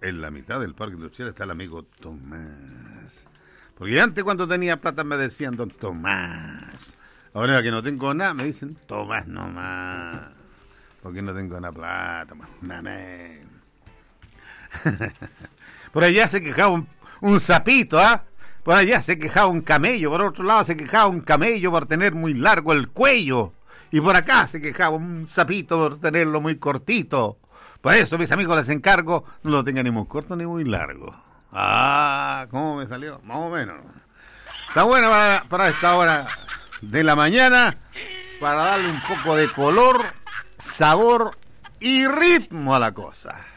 en la mitad del parque industrial está el amigo Tomás. Porque antes cuando tenía plata me decían don Tomás. Ahora que no tengo nada me dicen Tomás nomás. Porque no tengo nada plata, mamé. Por allá se quejaba un sapito, ¿ah? Por allá se quejaba un camello, por otro lado se quejaba un camello por tener muy largo el cuello. Y por acá se quejaba un sapito por tenerlo muy cortito. Por eso, mis amigos, les encargo, no lo tengan ni muy corto ni muy largo. Ah, ¿cómo me salió? Más o menos. Está bueno para esta hora de la mañana, para darle un poco de color, sabor y ritmo a la cosa.